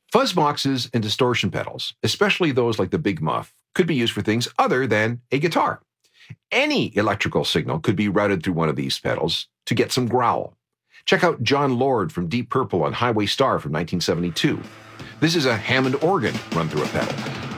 Fuzz boxes and distortion pedals, especially those like the Big Muff, could be used for things other than a guitar. Any electrical signal could be routed through one of these pedals to get some growl. Check out John Lord from Deep Purple on Highway Star from 1972. This is a Hammond organ run through a pedal.